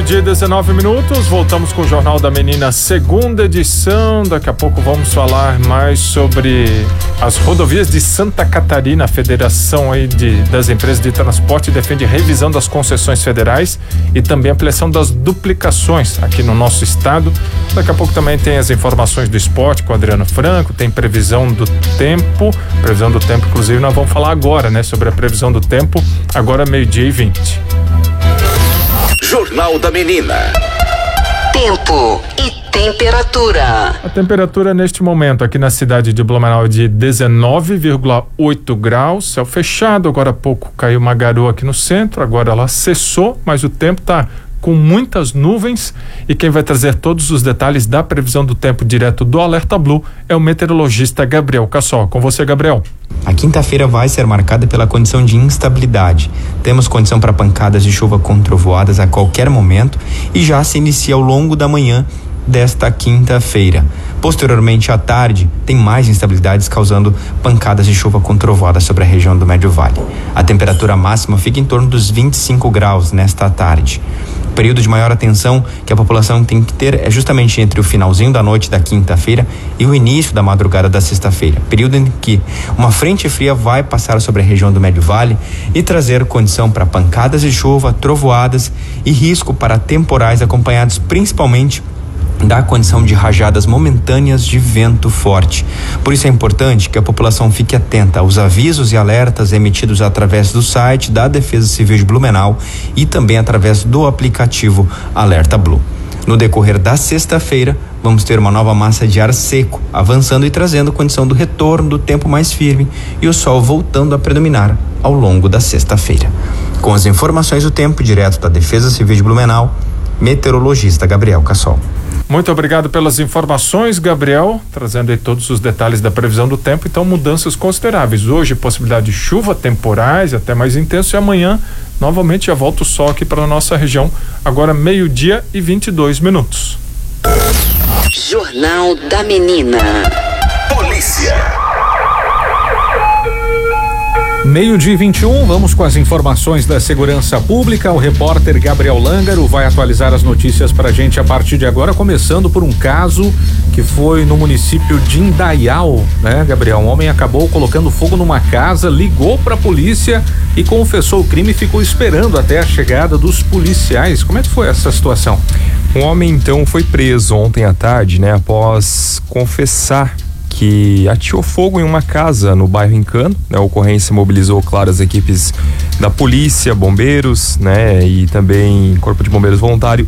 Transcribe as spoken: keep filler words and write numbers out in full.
meio-dia e dezenove minutos, voltamos com o Jornal da Menina, segunda edição. Daqui a pouco vamos falar mais sobre as rodovias de Santa Catarina. A Federação aí de, das Empresas de Transporte defende revisão das concessões federais e também ampliação das duplicações aqui no nosso estado. Daqui a pouco também tem as informações do esporte com o Adriano Franco, tem previsão do tempo, previsão do tempo, inclusive nós vamos falar agora, né, sobre a previsão do tempo, agora meio-dia e vinte. Jornal da Menina. Tempo e temperatura. A temperatura neste momento aqui na cidade de Blumenau é de dezenove vírgula oito graus, céu fechado. Agora há pouco caiu uma garoa aqui no centro, agora ela cessou, mas o tempo está com muitas nuvens, e quem vai trazer todos os detalhes da previsão do tempo direto do Alerta Blue é o meteorologista Gabriel Cassol. Com você, Gabriel. A quinta-feira vai ser marcada pela condição de instabilidade. Temos condição para pancadas de chuva com trovoadas a qualquer momento e já se inicia ao longo da manhã desta quinta-feira. Posteriormente à tarde, tem mais instabilidades causando pancadas de chuva com trovoadas sobre a região do Médio Vale. A temperatura máxima fica em torno dos vinte e cinco graus nesta tarde. O período de maior atenção que a população tem que ter é justamente entre o finalzinho da noite da quinta-feira e o início da madrugada da sexta-feira, período em que uma frente fria vai passar sobre a região do Médio Vale e trazer condição para pancadas de chuva, trovoadas e risco para temporais acompanhados principalmente da condição de rajadas momentâneas de vento forte. Por isso é importante que a população fique atenta aos avisos e alertas emitidos através do site da Defesa Civil de Blumenau e também através do aplicativo Alerta Blue. No decorrer da sexta-feira, vamos ter uma nova massa de ar seco, avançando e trazendo condição do retorno do tempo mais firme e o sol voltando a predominar ao longo da sexta-feira. Com as informações do tempo direto da Defesa Civil de Blumenau, meteorologista Gabriel Cassol. Muito obrigado pelas informações, Gabriel, trazendo aí todos os detalhes da previsão do tempo. Então, mudanças consideráveis. Hoje, possibilidade de chuva, temporais, até mais intenso, e amanhã, novamente, já volta o sol aqui para a nossa região. Agora, meio-dia e vinte e dois minutos. Jornal da Menina. Polícia. Meio-dia e vinte e um, vamos com as informações da segurança pública. O repórter Gabriel Lângaro vai atualizar as notícias para a gente a partir de agora, começando por um caso que foi no município de Indaial, né, Gabriel? Um homem acabou colocando fogo numa casa, ligou para a polícia e confessou o crime e ficou esperando até a chegada dos policiais. Como é que foi essa situação? Um homem então foi preso ontem à tarde, né, após confessar que ateou fogo em uma casa no bairro Encano, né? A ocorrência mobilizou, claro, as equipes da polícia, bombeiros, né? E também Corpo de Bombeiros Voluntário